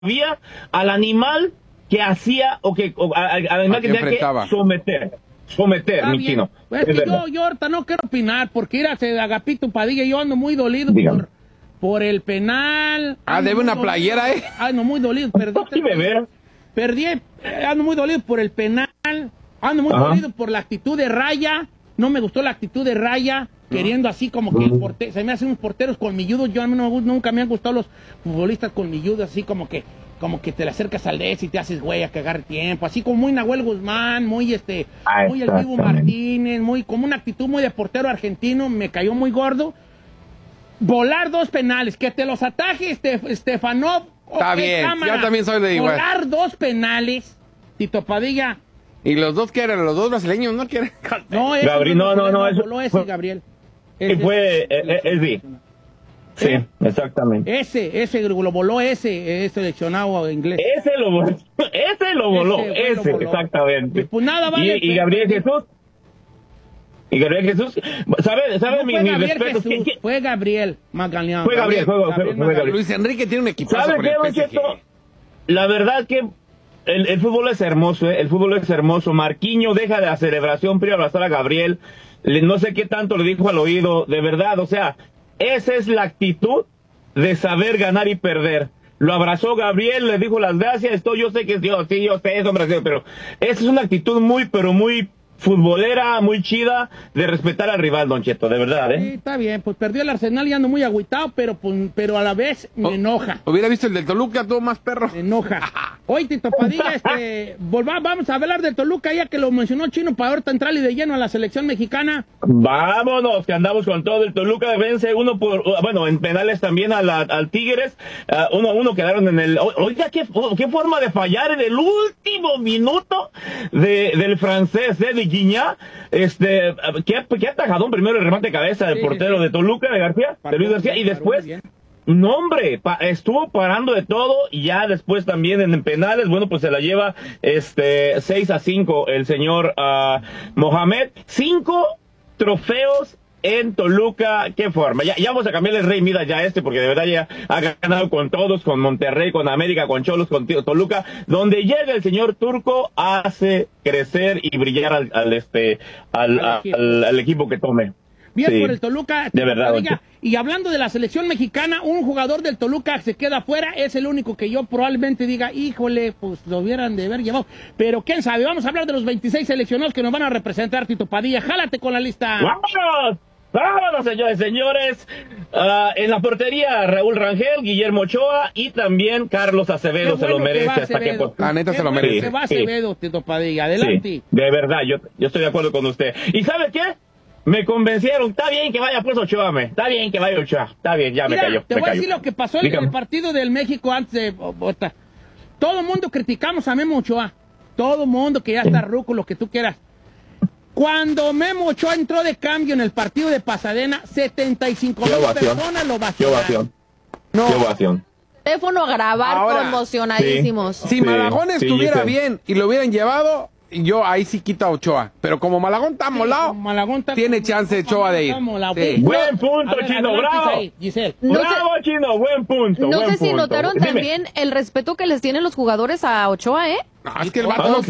sabía al animal que hacía al animal que tenía que someter, mi chino. Pues es que yo ahorita no quiero opinar, porque ir a Agapito Padilla, yo ando muy dolido por el penal. Debe una playera, Ando muy dolido, ando muy dolido por el penal, ando muy dolido por la actitud de Raya, no me gustó la actitud de Raya, queriendo así como que se me hacen unos porteros colmilludos, yo a mí nunca me han gustado los futbolistas colmilludos, así como que te le acercas al DS y te haces güey a cagar tiempo, así como muy Nahuel Guzmán, muy muy el Dibu Martínez, muy como una actitud muy de portero argentino, me cayó muy gordo. Volar 2 penales, que te los ataje Stefanov. Está bien, yo también soy de igual. Volar 2 penales, Tito Padilla. ¿Y los dos que eran? ¿Los dos brasileños no quieren? No, Gabriel, no, voló ese, Gabriel. Fue Sí, exactamente. Ese lo voló ese seleccionado inglés. Ese lo voló, exactamente. Pues nada, vale. Y Gabriel Jesús. ¿Sabe mi respeto? Fue Gabriel Magallán. Fue Gabriel. Luis Enrique tiene un equipazo. ¿Sabe qué, Don Cheto? La verdad que el fútbol es hermoso, el fútbol es hermoso. Marquinhos deja de la celebración para abrazar a Gabriel. No sé qué tanto le dijo al oído, de verdad, o sea, esa es la actitud de saber ganar y perder. Lo abrazó Gabriel, le dijo las gracias, yo sé que yo sé, es un brasileño, pero esa es una actitud muy futbolera, muy chida, de respetar al rival, Don Cheto, de verdad, Sí, está bien, pues perdió el Arsenal y ando muy agüitado, pero a la vez me enoja. Hubiera visto el del Toluca, todo más perro. Me enoja. Hoy, Tito Padilla, vamos a hablar del Toluca, ya que lo mencionó Chino, para ahorita entrar y de lleno a la selección mexicana. Vámonos, que andamos con todo. El Toluca vence en penales también al Tigres, 1-1 quedaron en el... Oiga, qué forma de fallar en el último minuto del francés, de Guiñá, qué atajadón primero el remate de cabeza del portero de Toluca, de Luis García, y después, no hombre, estuvo parando de todo, y ya después también en penales, pues se la lleva 6-5 el señor Mohamed. 5 trofeos en Toluca, qué forma. Ya vamos a cambiarle el Rey Midas porque de verdad ya ha ganado con todos, con Monterrey, con América, con Cholos, con Toluca. Donde llega el señor Turco, hace crecer y brillar al equipo que tome. Bien por el Toluca. De verdad. Y hablando de la selección mexicana, un jugador del Toluca se queda afuera, es el único que yo probablemente diga, híjole, pues lo hubieran de haber llevado. Pero quién sabe, vamos a hablar de los 26 seleccionados que nos van a representar, Tito Padilla. Jálate con la lista. ¡Vámonos! Vámonos, señores. En la portería, Raúl Rangel, Guillermo Ochoa y también Carlos Acevedo. Se lo merece. La neta se lo merece. Se va Acevedo, Tito Padilla. Adelante. Sí, de verdad, yo estoy de acuerdo con usted. ¿Y sabe qué? Me convencieron. Está bien que vaya pues Ochoa, Está bien que vaya Ochoa. Está bien, ya Mira, me cayó. Te voy a decir lo que pasó en el partido del México antes de... Todo el mundo criticamos a Memo Ochoa. Todo el mundo que ya está ruco, lo que tú quieras. Cuando Memo Ochoa entró de cambio en el partido de Pasadena, 75,000 personas lo vaciaron. Qué ovación. Teléfono a grabar, conmocionadísimos. Si Malagón estuviera bien y lo hubieran llevado, yo ahí sí quito a Ochoa. Pero como Malagón está molado, tiene chance Ochoa de ir. Buen punto, Chino, bravo. Bravo, Chino, buen punto. No sé si notaron también el respeto que les tienen los jugadores a Ochoa, No, es que el vato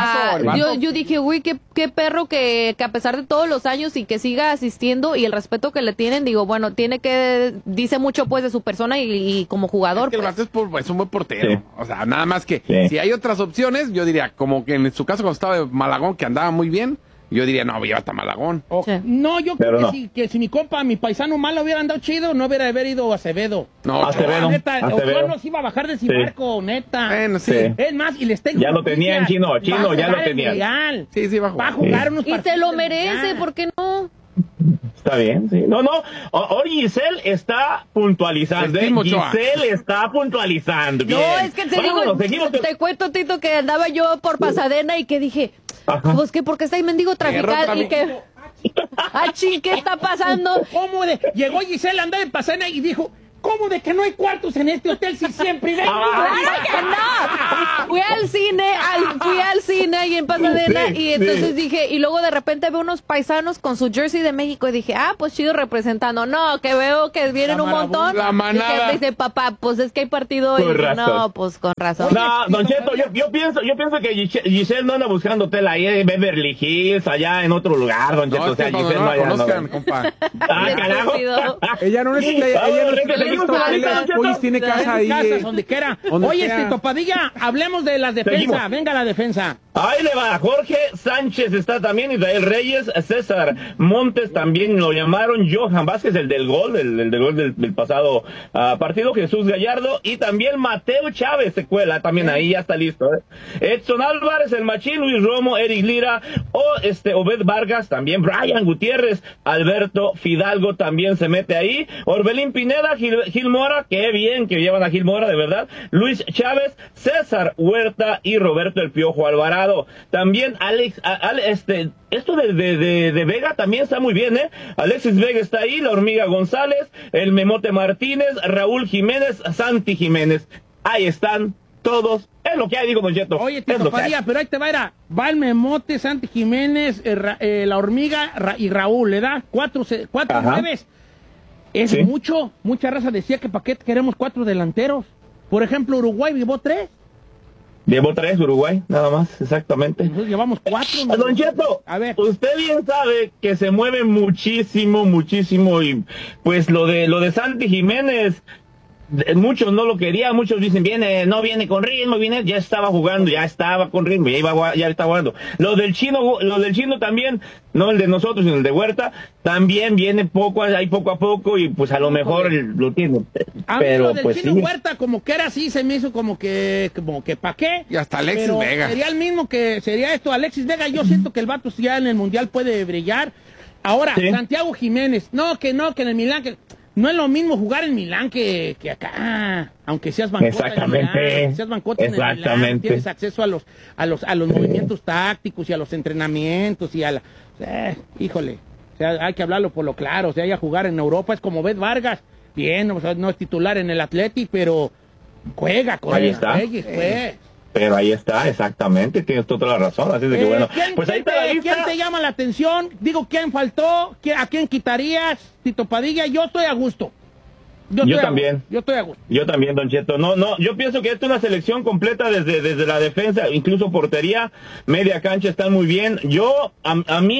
yo dije, uy, qué perro que a pesar de todos los años y que siga asistiendo y el respeto que le tienen, digo, bueno, dice mucho pues de su persona y como jugador. Es que el vato es un buen portero. O sea, nada más que si hay otras opciones, yo diría, como que en su caso cuando estaba Malagón, que andaba muy bien, yo diría, no, lleva hasta Malagón. No, yo creo que si mi compa, mi paisano malo hubiera andado chido, no hubiera haber ido a Acevedo. No, Acevedo. Ochoa no se iba a bajar de ese barco, neta. Bueno, sí. Es más, y les tengo ya lo tenían, Chino, ya lo tenían. Sí, va a jugar. Unos partidos. Y se lo merece, ¿por qué no? Está bien, sí. No. Hoy Giselle está puntualizando. Giselle está puntualizando. Bien. No, es que te cuento, Tito, que andaba yo por Pasadena y que dije, pues que porque está ahí mendigo traficante y que... ¿qué está pasando? Llegó Giselle, andaba en Pasadena y dijo... ¿Cómo de que no hay cuartos en este hotel si siempre ven? ¡Claro que no! fui al cine ahí en Pasadena y entonces dije, y luego de repente veo unos paisanos con su jersey de México y dije, pues chido representando. No, que veo que vienen un montón. La manada. Y dice, papá, pues es que hay partido. Y dije, no, pues con razón. No, Don Cheto, yo pienso que Giselle no anda buscando tela ahí en Beverly Hills, allá en otro lugar, Don Cheto. No, o sea, Giselle no la allá, conozcan, compa. Carajo. Ella no tiene casa ahí. Donde quiera. Oye, Tito Padilla, hablemos de la defensa. Seguimos. Venga la defensa. Ahí le va, Jorge Sánchez está también, Israel Reyes, César Montes también lo llamaron, Johan Vázquez, el del gol, el del gol del pasado partido, Jesús Gallardo, y también Mateo Chávez se cuela también ahí, ya está listo. Edson Álvarez, el Machín, Luis Romo, Eric Lira, Obed Vargas, también Brian Gutiérrez, Alberto Fidalgo también se mete ahí, Orbelín Pineda, Gil Mora, qué bien que llevan a Gil Mora, de verdad, Luis Chávez, César Huerta y Roberto El Piojo Alvarado. También esto de Vega también está muy bien, Alexis Vega está ahí, la Hormiga González, el Memote Martínez, Raúl Jiménez, Santi Jiménez. Ahí están todos. Es lo que hay, digo, Don Cheto. Oye, Tito Padilla, pero ahí te va el Memote, Santi Jiménez, la Hormiga y Raúl, ¿le da? Cuatro nueves. Es sí. Mucha raza decía que para qué queremos 4 delanteros. Por ejemplo, Uruguay llevó 3. Llevó 3 Uruguay, nada más, exactamente. Nosotros llevamos 4. Don Cheto, a ver, usted bien sabe que se mueve muchísimo, y pues lo de Santi Jiménez, muchos no lo querían, muchos dicen, no viene con ritmo, ya estaba jugando, ya estaba con ritmo, ya está jugando. Lo del chino también, no el de nosotros, sino el de Huerta, también viene poco a poco, y pues a lo mejor lo tiene. Pero lo del pues chino sí. Huerta como que era así, se me hizo como que ¿pa' qué? Y hasta Alexis Vega. Sería el mismo sería esto, Alexis Vega, yo siento que el vato ya en el Mundial puede brillar. Ahora, sí. Santiago Jiménez, que en el Milán, no es lo mismo jugar en Milán que acá, aunque seas bancota. Exactamente. En Milán, tienes acceso a los movimientos tácticos y a los entrenamientos y híjole, o sea, hay que hablarlo por lo claro, o sea, ya jugar en Europa es como Obed Vargas, bien, o sea, no es titular en el Athletic, pero juega con ahí está. Pero ahí está, exactamente, tienes toda la razón, así de que bueno, pues ahí está la lista. ¿Quién te llama la atención? Digo, ¿quién faltó? ¿A quién quitarías? Tito Padilla, yo estoy a gusto. Yo también. Yo estoy a gusto. Yo también, Don Cheto. No, yo pienso que esta es una selección completa desde la defensa, incluso portería, media cancha están muy bien. A mí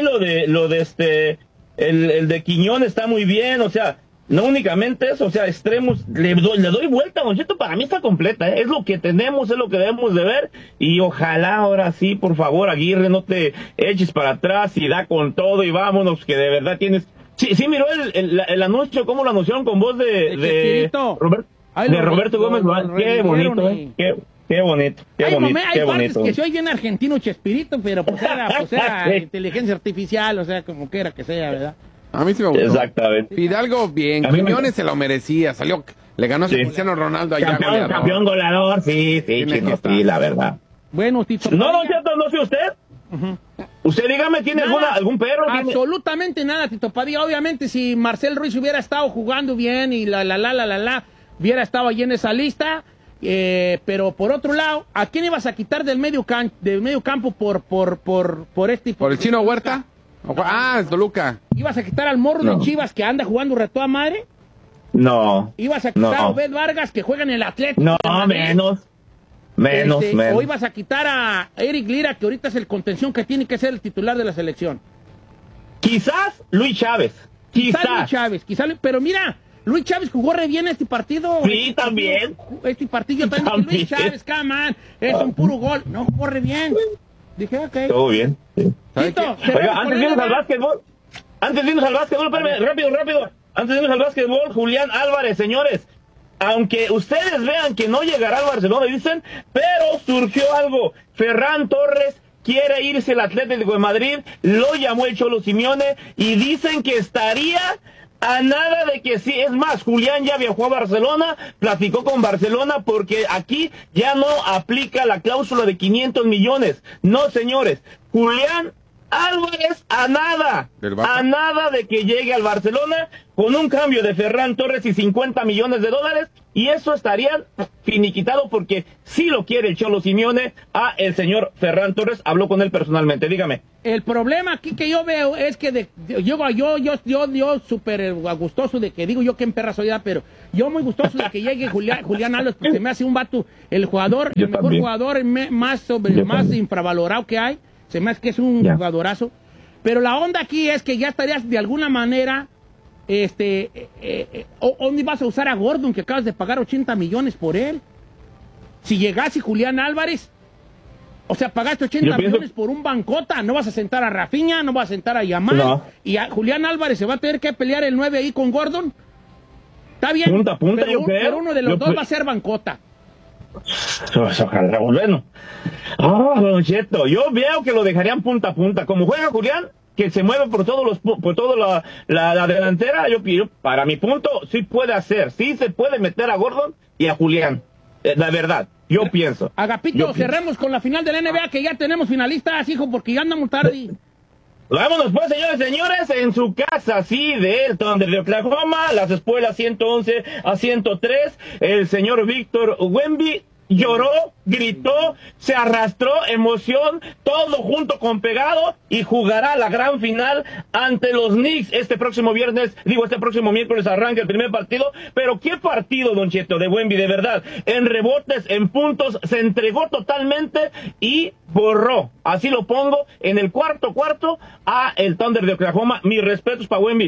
el de Quiñón está muy bien, o sea, no únicamente eso, o sea, extremos, le doy vuelta, Don Cheto, para mí está completa, es lo que tenemos, es lo que debemos de ver, y ojalá ahora sí, por favor, Aguirre, no te eches para atrás y da con todo y vámonos, que de verdad tienes... Sí, miró el anuncio, cómo lo anunciaron con voz de Roberto Gómez. Qué bonito, qué bonito. Hay partes que se oyen argentino Chespirito, pero pues era inteligencia artificial, o sea, como quiera que sea, ¿verdad? A mí sí me gustó. Exactamente. Fidalgo bien, Quiñones se lo merecía, le ganó a Cristiano Ronaldo allá. Campeón goleador, sí, la verdad. Bueno, Tito. No, Don Cheto, no sé usted. Uh-huh. Usted dígame, ¿tiene algún perro? Absolutamente nada, Tito Padilla. Obviamente, si Marcel Ruiz hubiera estado jugando bien y hubiera estado allí en esa lista. Pero por otro lado, ¿a quién ibas a quitar del medio campo por el Chino Huerta? Es Toluca. ¿Ibas a quitar al morro de Chivas que anda jugando retoa madre? No. ¿Ibas a quitar a Obed Vargas que juega en el Atlético? No, menos. ¿O ibas a quitar a Eric Lira, que ahorita es el contención que tiene que ser el titular de la selección? Quizás Luis Chávez. Pero mira, Luis Chávez jugó re bien este partido. Sí, también. Este partido también. Luis Chávez, es un puro gol. No, jugó re bien. Dije, ok. Todo bien. Sí. Tito, oiga, antes de irnos al básquetbol, espérame, rápido. Antes de irnos al básquetbol, Julián Álvarez, señores. Aunque ustedes vean que no llegará al Barcelona, dicen, pero surgió algo. Ferran Torres quiere irse al Atlético de Madrid, lo llamó el Cholo Simeone y dicen que estaría a nada de que sí. Es más, Julián ya viajó a Barcelona, platicó con Barcelona porque aquí ya no aplica la cláusula de 500 millones. No, señores, Julián Álvarez a nada de que llegue al Barcelona con un cambio de Ferran Torres y 50 millones de dólares, y eso estaría finiquitado porque sí lo quiere el Cholo Simeone a el señor Ferran Torres. Habló con él personalmente, dígame. El problema aquí que yo veo es que yo súper gustoso de que, digo yo que en perra soy, pero yo muy gustoso de que llegue Julián Álvarez, porque me hace un vato, el mejor jugador más infravalorado que hay. Se me hace que es un jugadorazo. Pero la onda aquí es que ya estarías de alguna manera, ¿dónde vas a usar a Gordon, que acabas de pagar 80 millones por él? Si llegase Julián Álvarez, o sea, pagaste 80 millones por un bancota, no vas a sentar a Rafinha, no vas a sentar a Yamal, y a Julián Álvarez se va a tener que pelear el 9 ahí con Gordon. Está bien, punta, pero uno de los dos va a ser bancota. Ojalá, bueno. Don Cheto, yo veo que lo dejarían punta a punta. Como juega Julián, que se mueve por toda la delantera, yo para mi punto, sí puede hacer, sí se puede meter a Gordon y a Julián. La verdad, yo pienso. Agapito, cerremos con la final de la NBA, que ya tenemos finalistas, hijo, porque ya andamos tarde. Vámonos pues, señores, en su casa, sí, del Thunder de Oklahoma, las espuelas 111-103, el señor Víctor Wemby lloró, gritó, se arrastró, emoción, todo junto con pegado, y jugará la gran final ante los Knicks este próximo miércoles arranca el primer partido. Pero qué partido, Don Cheto, de Wemby, de verdad, en rebotes, en puntos, se entregó totalmente y borró, así lo pongo, en el cuarto a el Thunder de Oklahoma. Mis respetos para Wemby,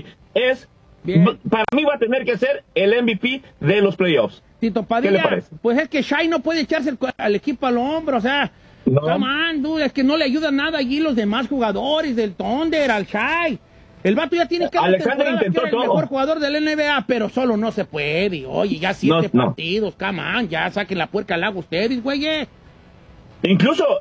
para mí va a tener que ser el MVP de los playoffs. Tito Padilla, pues es que Shai no puede echarse al equipo al hombro, o sea, dude, es que no le ayuda nada allí los demás jugadores del Thunder, al Shai. El vato ya tiene que Alexander intentó que era el mejor jugador del NBA, pero solo no se puede. Oye, ya 7 partidos, come on, ya saquen la puerca al agua ustedes, güey. Incluso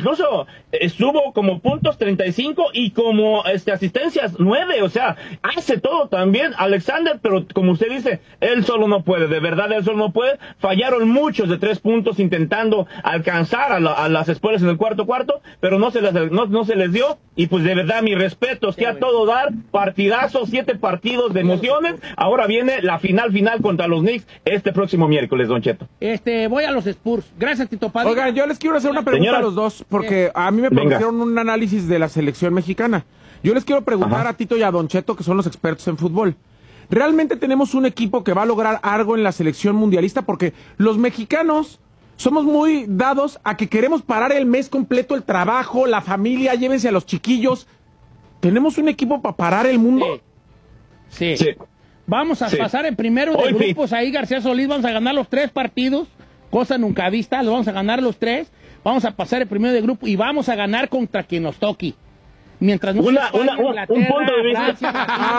estuvo como puntos 35 y como asistencias 9, o sea, hace todo también Alexander, pero como usted dice, él solo no puede, de verdad él solo no puede. Fallaron muchos de 3 puntos intentando alcanzar a las espuelas en el cuarto, pero no se les dio, y pues de verdad mis respetos, que a todo dar, partidazo, 7 partidos de emociones. Ahora viene la final contra los Knicks este próximo miércoles, Don Cheto. Voy a los Spurs. Gracias, Tito Padilla. Oigan, yo les quiero hacer una pregunta a los dos, porque a mí me propusieron un análisis de la selección mexicana. Yo les quiero preguntar a Tito y a Don Cheto, que son los expertos en fútbol. ¿Realmente tenemos un equipo que va a lograr algo en la selección mundialista? Porque los mexicanos somos muy dados a que queremos parar el mes completo el trabajo, la familia, llévense a los chiquillos. ¿Tenemos un equipo para parar el mundo? Sí. Vamos a pasar en primero de grupos ahí, García Solís, vamos a ganar los 3 partidos, cosa nunca vista, los vamos a ganar los 3. Vamos a pasar el primero de grupo y vamos a ganar contra quien nos toque. Mientras no un punto de vista.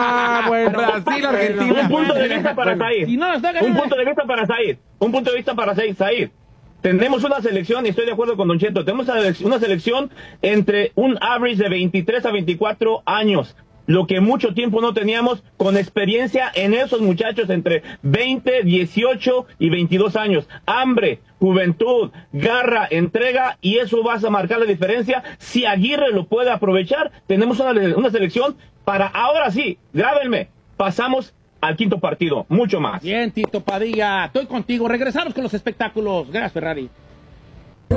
Brasil, Argentina. Un punto de vista para Zahir. Un punto de vista para Zahir. Tenemos una selección, y estoy de acuerdo con Don Cheto, tenemos una selección entre un average de 23 a 24 años. Lo que mucho tiempo no teníamos, con experiencia en esos muchachos entre 20, 18 y 22 años. Hambre, juventud, garra, entrega, y eso va a marcar la diferencia. Si Aguirre lo puede aprovechar, tenemos una selección para, ahora sí, grábenme, pasamos al quinto partido, mucho más. Bien, Tito Padilla, estoy contigo. Regresamos con los espectáculos. Gracias, Ferrari.